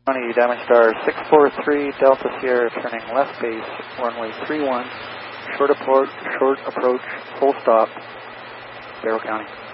20, Diamond Star 643, Delta Sierra, turning left base, runway 31, short approach, full stop, Barrow County.